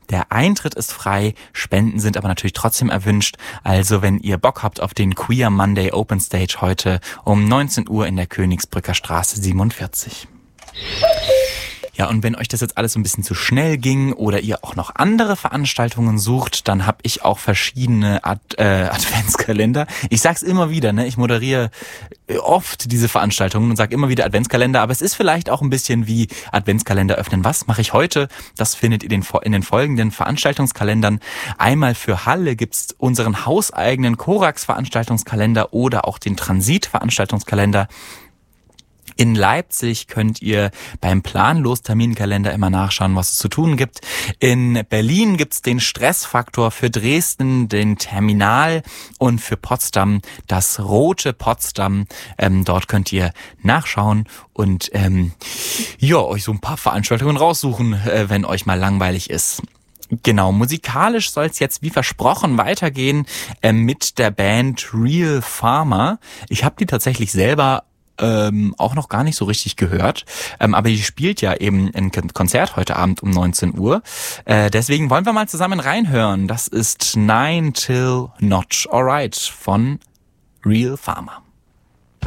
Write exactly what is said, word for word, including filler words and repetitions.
Der Eintritt ist frei, Spenden sind aber natürlich trotzdem erwünscht. Also wenn ihr Bock habt auf den Queer Monday Open Stage heute um neunzehn Uhr in der Königsbrücker Straße siebenundvierzig. Ja, und wenn euch das jetzt alles so ein bisschen zu schnell ging oder ihr auch noch andere Veranstaltungen sucht, dann habe ich auch verschiedene Ad, äh, Adventskalender. Ich sag's immer wieder, ne? Ich moderiere oft diese Veranstaltungen und sage immer wieder Adventskalender, aber es ist vielleicht auch ein bisschen wie Adventskalender öffnen. Was mache ich heute? Das findet ihr in den folgenden Veranstaltungskalendern. Einmal für Halle gibt's unseren hauseigenen Korax-Veranstaltungskalender oder auch den Transit-Veranstaltungskalender. In Leipzig könnt ihr beim Planlos-Terminkalender immer nachschauen, was es zu tun gibt. In Berlin gibt's den Stressfaktor, für Dresden den Terminal und für Potsdam das Rote Potsdam. Ähm, dort könnt ihr nachschauen und ähm, ja, euch so ein paar Veranstaltungen raussuchen, äh, wenn euch mal langweilig ist. Genau, musikalisch soll es jetzt wie versprochen weitergehen äh, mit der Band Real Farmer. Ich habe die tatsächlich selber Ähm, auch noch gar nicht so richtig gehört. Ähm, aber die spielt ja eben ein Konzert heute Abend um neunzehn Uhr. Äh, deswegen wollen wir mal zusammen reinhören. Das ist Nine Till Not Alright von Real Farmer.